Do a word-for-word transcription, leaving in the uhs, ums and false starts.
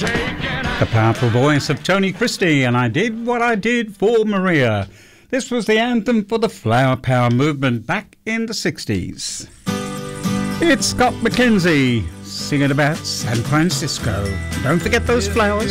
The powerful voice of Tony Christie, and I did what I did for Maria. This was the anthem for the Flower Power movement back in the sixties. It's Scott McKenzie singing about San Francisco. Don't forget those flowers.